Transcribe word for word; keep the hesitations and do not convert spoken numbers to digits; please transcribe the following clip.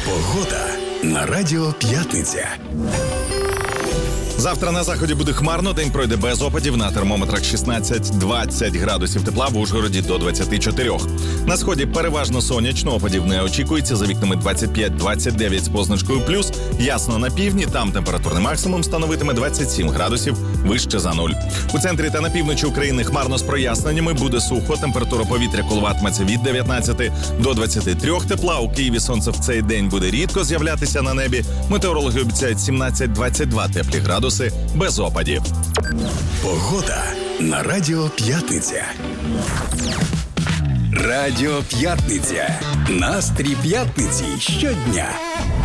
Погода на Радіо П'ятниця. Завтра на заході буде хмарно, день пройде без опадів, на термометрах шістнадцять-двадцять градусів тепла, в Ужгороді до двадцять чотири. На сході переважно сонячно, опадів не очікується, за вікнами двадцять п'ять-двадцять дев'ять з позначкою плюс. Ясно на півдні, там температурний максимум становитиме двадцять сім градусів, вище за нуль. У центрі та на півночі України хмарно з проясненнями, буде сухо, температура повітря коливатиметься від дев'ятнадцяти до двадцяти трьох тепла. У Києві сонце в цей день буде рідко з'являтися на небі. Метеорологи обіцяють сімнадцять-двадцять два теплі градуси без опадів. Погода на Радіо П'ятниця. Радіо П'ятниця. Настрій п'ятниці щодня.